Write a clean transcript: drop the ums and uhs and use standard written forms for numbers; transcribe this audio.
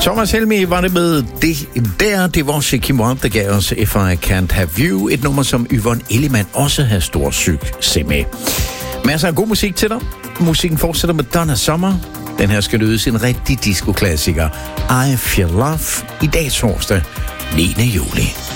Thomas Helmig var det med det der. Det var Shaky Mobb, der gav os If I Can't Have You. Et nummer, som Yvonne Ellemann også havde stor succes med. Masser af god musik til dig. Musikken fortsætter med Donna Summer. Den her skal lyde en rigtig disco-klassiker. I Feel Love i dag torsdag 9. juli.